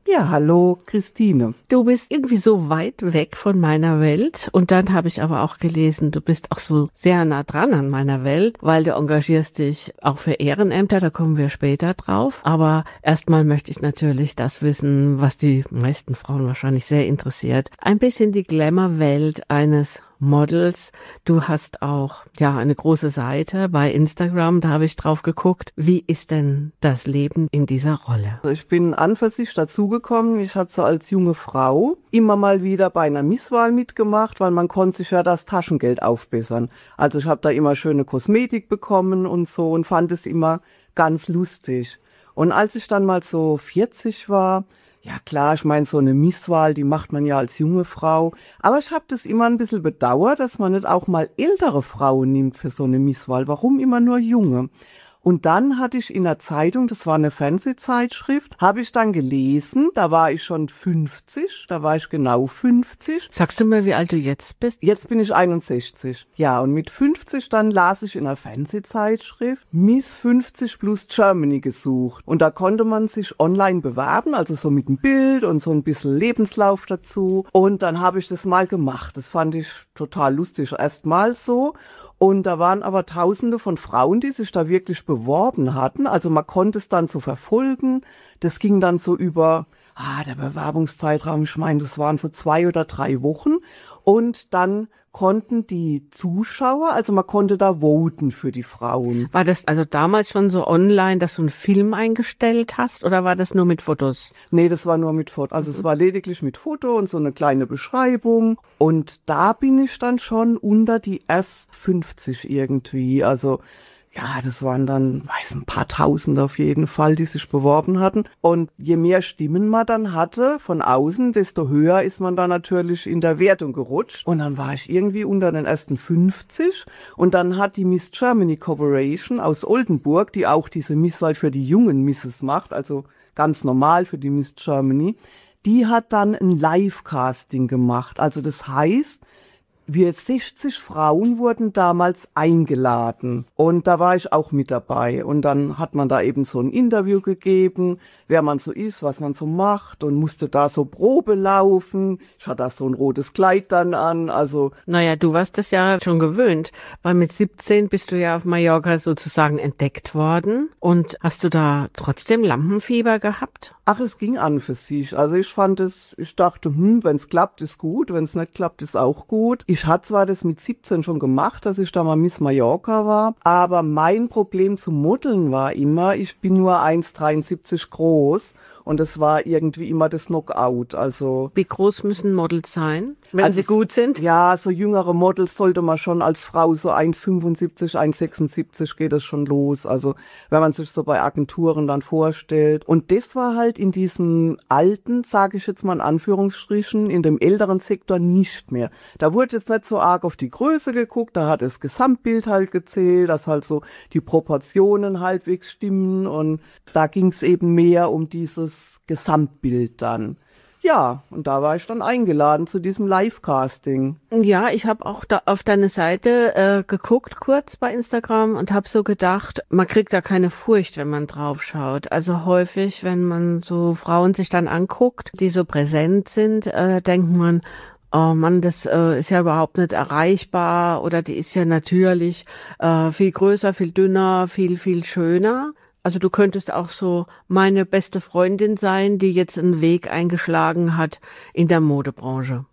Ja, hallo Christine. Du bist irgendwie so weit weg von meiner Welt und dann habe ich aber auch gelesen, du bist auch so sehr nah dran an meiner Welt, weil du engagierst dich auch für Ehrenämter, da kommen wir später drauf. Aber erstmal möchte ich natürlich das wissen, was die meisten Frauen wahrscheinlich sehr interessiert. Ein bisschen die Glamour-Welt eines Models. Du hast auch eine große Seite bei Instagram, da habe ich drauf geguckt. Wie ist denn das Leben in dieser Rolle? Also ich bin an für sich dazugekommen. Ich hatte so als junge Frau immer mal wieder bei einer Misswahl mitgemacht, weil man konnte sich ja das Taschengeld aufbessern. Also ich habe da immer schöne Kosmetik bekommen und so und fand es immer ganz lustig. Und als ich dann mal so 40 war, ja klar, ich meine, so eine Misswahl, die macht man ja als junge Frau. Aber ich habe das immer ein bisschen bedauert, dass man nicht auch mal ältere Frauen nimmt für so eine Misswahl. Warum immer nur junge? Und dann hatte ich in der Zeitung, das war eine Fernsehzeitschrift, habe ich dann gelesen, da war ich schon 50, da war ich genau 50. Sagst du mir, wie alt du jetzt bist? Jetzt bin ich 61. Ja, und mit 50 dann las ich in der Fernsehzeitschrift Miss 50 plus Germany gesucht. Und da konnte man sich online bewerben, also so mit einem Bild und so ein bisschen Lebenslauf dazu. Und dann habe ich das mal gemacht. Das fand ich total lustig, erstmal so. Und da waren aber Tausende von Frauen, die sich da wirklich beworben hatten. Also man konnte es dann so verfolgen. Das ging dann so über, der Bewerbungszeitraum, ich meine, das waren so 2 oder 3 Wochen. Und dann konnten die Zuschauer, also man konnte da voten für die Frauen. War das also damals schon so online, dass du einen Film eingestellt hast oder war das nur mit Fotos? Nee, das war nur mit Foto. Also es war lediglich mit Foto und so eine kleine Beschreibung. Und da bin ich dann schon unter die erst 50 irgendwie. Also ja, das waren dann, ein paar Tausend auf jeden Fall, die sich beworben hatten. Und je mehr Stimmen man dann hatte von außen, desto höher ist man dann natürlich in der Wertung gerutscht. Und dann war ich irgendwie unter den ersten 50. Und dann hat die Miss Germany Corporation aus Oldenburg, die auch diese Misswahl für die jungen Misses macht, also ganz normal für die Miss Germany, die hat dann ein Live-Casting gemacht. Also das heißt, wir 60 Frauen wurden damals eingeladen und da war ich auch mit dabei und dann hat man da eben so ein Interview gegeben, wer man so ist, was man so macht und musste da so Probe laufen. Ich hatte da so ein rotes Kleid dann an, also. Naja, du warst das ja schon gewöhnt, weil mit 17 bist du ja auf Mallorca sozusagen entdeckt worden und hast du da trotzdem Lampenfieber gehabt? Ach, es ging an für sich. Also ich dachte, wenn es klappt, ist gut, wenn es nicht klappt, ist auch gut. Ich hatte zwar das mit 17 schon gemacht, dass ich da mal Miss Mallorca war, aber mein Problem zum Modeln war immer, ich bin nur 1,73 groß und das war irgendwie immer das Knockout. Also wie groß müssen Models sein, wenn sie gut sind? Ja, so jüngere Models sollte man schon als Frau so 1,75, 1,76 geht das schon los. Also wenn man sich so bei Agenturen dann vorstellt. Und das war halt in diesem alten, sage ich jetzt mal in Anführungsstrichen, in dem älteren Sektor nicht mehr. Da wurde jetzt nicht so arg auf die Größe geguckt, da hat das Gesamtbild halt gezählt, dass halt so die Proportionen halbwegs stimmen und da ging es eben mehr um dieses Gesamtbild dann. Ja, und da war ich dann eingeladen zu diesem Live-Casting. Ja, ich habe auch da auf deine Seite geguckt, kurz bei Instagram und habe so gedacht, man kriegt da keine Furcht, wenn man drauf schaut. Also häufig, wenn man so Frauen sich dann anguckt, die so präsent sind, denkt man, oh Mann, das ist ja überhaupt nicht erreichbar oder die ist ja natürlich viel größer, viel dünner, viel, viel schöner. Also du könntest auch so meine beste Freundin sein, die jetzt einen Weg eingeschlagen hat in der Modebranche.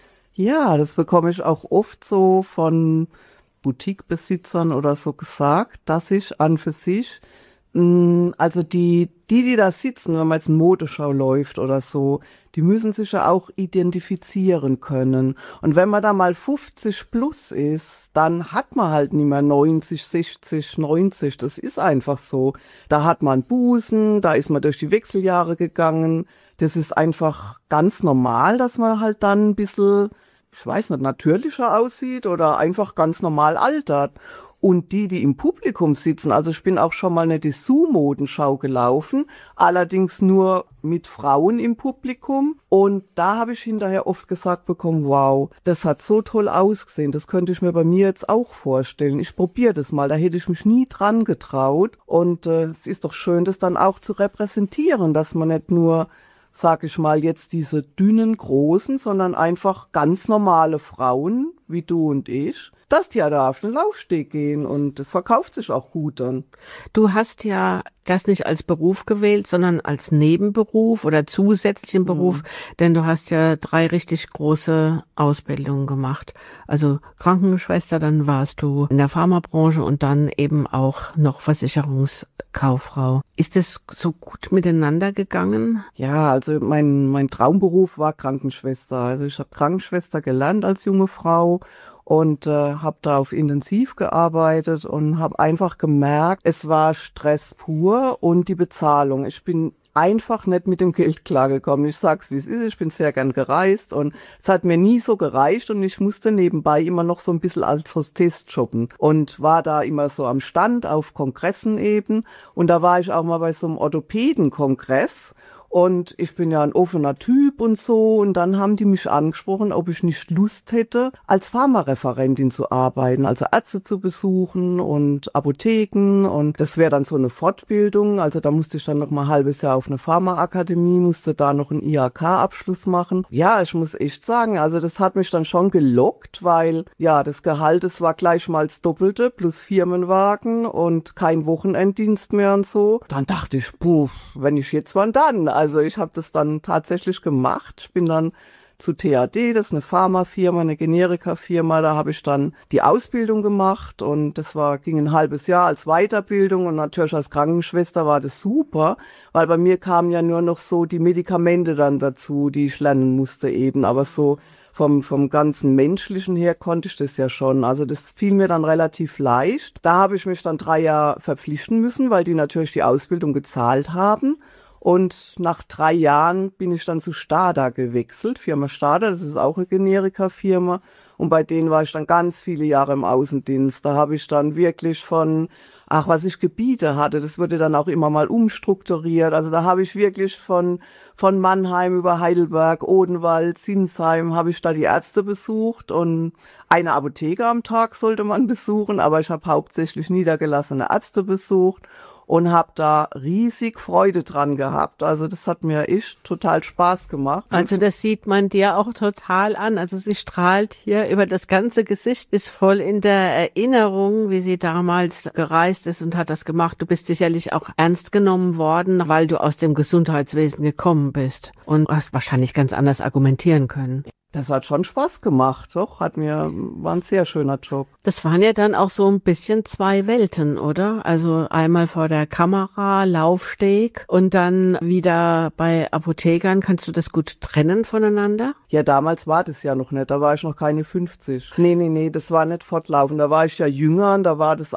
Ja, das bekomme ich auch oft so von Boutiquebesitzern oder so gesagt, dass ich an für sich, also die da sitzen, wenn man jetzt eine Modeschau läuft oder so, die müssen sich ja auch identifizieren können. Und wenn man da mal 50 plus ist, dann hat man halt nicht mehr 90, 60, 90. Das ist einfach so. Da hat man Busen, da ist man durch die Wechseljahre gegangen. Das ist einfach ganz normal, dass man halt dann ein bisschen, ich weiß nicht, natürlicher aussieht oder einfach ganz normal altert. Und die im Publikum sitzen, also ich bin auch schon mal eine Dessous-Modenschau gelaufen, allerdings nur mit Frauen im Publikum. Und da habe ich hinterher oft gesagt bekommen, wow, das hat so toll ausgesehen, das könnte ich mir bei mir jetzt auch vorstellen. Ich probiere das mal, da hätte ich mich nie dran getraut. Und es ist doch schön, das dann auch zu repräsentieren, dass man nicht nur sag ich mal, jetzt diese dünnen, großen, sondern einfach ganz normale Frauen, wie du und ich, dass die ja da auf den Laufsteg gehen und das verkauft sich auch gut dann. Du hast ja das nicht als Beruf gewählt, sondern als Nebenberuf oder zusätzlichen Beruf, denn du hast ja 3 richtig große Ausbildungen gemacht. Also Krankenschwester, dann warst du in der Pharmabranche und dann eben auch noch Versicherungskauffrau. Ist es so gut miteinander gegangen? Ja, also mein Traumberuf war Krankenschwester. Also ich habe Krankenschwester gelernt als junge Frau und habe da auf Intensiv gearbeitet und habe einfach gemerkt, es war Stress pur und die Bezahlung. Ich bin einfach nicht mit dem Geld klargekommen. Ich sag's, wie es ist. Ich bin sehr gern gereist und es hat mir nie so gereicht und ich musste nebenbei immer noch so ein bisschen als Hostess jobben und war da immer so am Stand auf Kongressen eben und da war ich auch mal bei so einem Orthopädenkongress. Und ich bin ja ein offener Typ und so. Und dann haben die mich angesprochen, ob ich nicht Lust hätte, als Pharmareferentin zu arbeiten, also Ärzte zu besuchen und Apotheken. Und das wäre dann so eine Fortbildung. Also da musste ich dann noch mal ein halbes Jahr auf eine Pharmaakademie, musste da noch einen IHK-Abschluss machen. Ja, ich muss echt sagen, also das hat mich dann schon gelockt, weil ja, das Gehalt, das war gleich mal das Doppelte plus Firmenwagen und kein Wochenenddienst mehr und so. Dann dachte ich, puh, wenn ich jetzt wann dann? Also ich habe das dann tatsächlich gemacht. Ich bin dann zu TAD, das ist eine Pharmafirma, eine Generika-Firma. Da habe ich dann die Ausbildung gemacht und das ging ein halbes Jahr als Weiterbildung und natürlich als Krankenschwester war das super, weil bei mir kamen ja nur noch so die Medikamente dann dazu, die ich lernen musste eben, aber so vom ganzen Menschlichen her konnte ich das ja schon. Also das fiel mir dann relativ leicht. Da habe ich mich dann 3 Jahre verpflichten müssen, weil die natürlich die Ausbildung gezahlt haben. Und nach 3 Jahren bin ich dann zu Stada gewechselt, Firma Stada, das ist auch eine Generika-Firma. Und bei denen war ich dann ganz viele Jahre im Außendienst. Da habe ich dann wirklich was ich Gebiete hatte, das wurde dann auch immer mal umstrukturiert. Also da habe ich wirklich von Mannheim über Heidelberg, Odenwald, Sinsheim, habe ich da die Ärzte besucht und eine Apotheke am Tag sollte man besuchen, aber ich habe hauptsächlich niedergelassene Ärzte besucht. Und habe da riesig Freude dran gehabt. Also das hat mir echt total Spaß gemacht. Also das sieht man dir auch total an. Also sie strahlt hier über das ganze Gesicht, ist voll in der Erinnerung, wie sie damals gereist ist und hat das gemacht. Du bist sicherlich auch ernst genommen worden, weil du aus dem Gesundheitswesen gekommen bist und hast wahrscheinlich ganz anders argumentieren können. Das hat schon Spaß gemacht, doch. War ein sehr schöner Job. Das waren ja dann auch so ein bisschen 2 Welten, oder? Also einmal vor der Kamera, Laufsteg und dann wieder bei Apothekern. Kannst du das gut trennen voneinander? Ja, damals war das ja noch nicht. Da war ich noch keine 50. Nee, das war nicht fortlaufend. Da war ich ja jünger und da war ich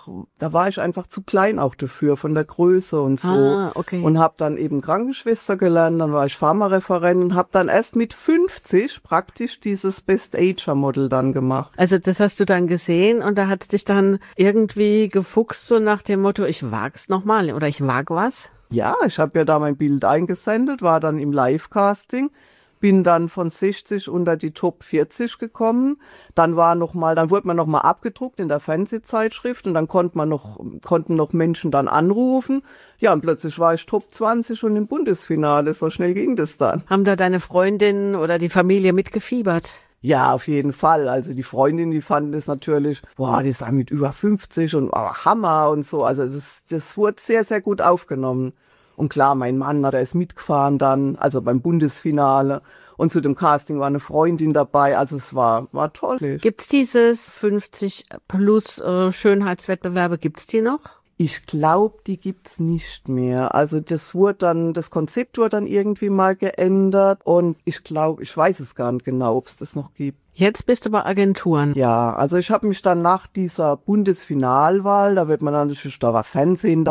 einfach zu klein auch dafür, von der Größe und so. Ah, okay. Und habe dann eben Krankenschwester gelernt, dann war ich Pharmareferentin und habe dann erst mit 50 praktisch dieses Best-Ager-Model dann gemacht. Also das hast du dann gesehen und da hat dich dann irgendwie gefuchst, so nach dem Motto, ich wag's nochmal oder ich wag was? Ja, ich habe ja da mein Bild eingesendet, war dann im Live-Casting, bin dann von 60 unter die Top 40 gekommen. Dann wurde man nochmal abgedruckt in der Fernsehzeitschrift und dann konnten noch Menschen dann anrufen. Ja, und plötzlich war ich Top 20 und im Bundesfinale. So schnell ging das dann. Haben da deine Freundinnen oder die Familie mitgefiebert? Ja, auf jeden Fall. Also die Freundin, die fanden das natürlich, die ist ja mit über 50 und Hammer und so. Also das wurde sehr, sehr gut aufgenommen. Und klar, mein Mann, der ist mitgefahren dann, also beim Bundesfinale. Und zu dem Casting war eine Freundin dabei. Also es war toll. Gibt's dieses 50 plus Schönheitswettbewerbe, gibt's die noch? Ich glaube, die gibt's nicht mehr. Also das Konzept wurde dann irgendwie mal geändert und ich weiß es gar nicht genau, ob es das noch gibt. Jetzt bist du bei Agenturen. Ja, also ich habe mich dann nach dieser Bundesfinalwahl, da wird man dann natürlich, da war Fernsehen